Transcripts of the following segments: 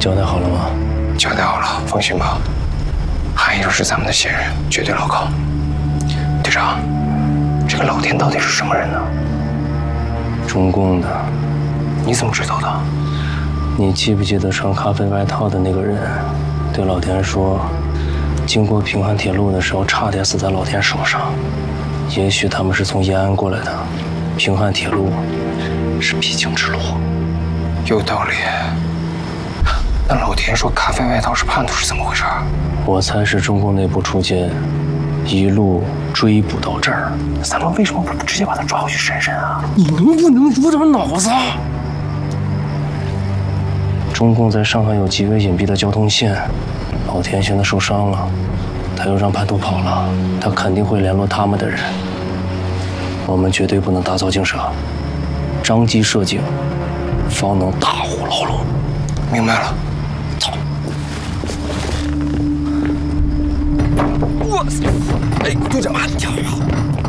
交代好了吗？ 交代好了，放心吧。韩一柔是咱们的线人，绝对牢靠。队长，这个老田到底是什么人呢？ 中共的。 你怎么知道的？ 你记不记得穿咖啡外套的那个人，对老田说，经过平汉铁路的时候，差点死在老田手上。也许他们是从延安过来的，平汉铁路是必经之路。 有道理。那老田说咖啡外套是叛徒是怎么回事？ 我猜是中共内部出奸，一路追捕到这儿。 咱们为什么不直接把他抓回去审审啊？ 你能不能有点脑子？中共在上海有极为隐蔽的交通线，老田现在受伤了，他又让叛徒跑了，他肯定会联络他们的人。我们绝对不能打草惊蛇，张机射警，方能大虎牢笼。 明白了。 走。 我操！哎，队长，慢点啊！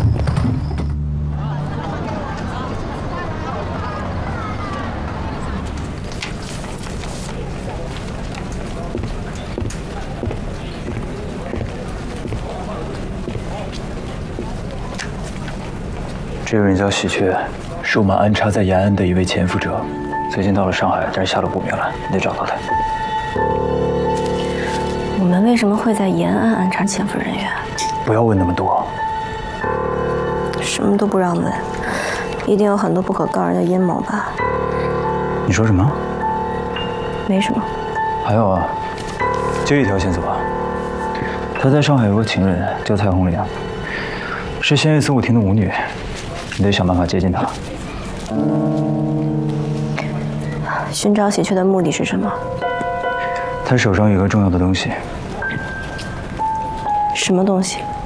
这个人叫喜鹊，是我们安插在延安的一位潜伏者，最近到了上海，但是下落不明了，你得找到他。 我们为什么会在延安安插潜伏人员？ 不要问那么多。 什么都不让问，一定有很多不可告人的阴谋吧？ 你说什么？ 没什么。 还有啊，就一条线索啊，他在上海有个情人叫蔡红玲，是仙乐四舞厅的舞女。你得想办法接近她。 寻找喜鹊的目的是什么？ 他手上有个重要的东西。 什么东西？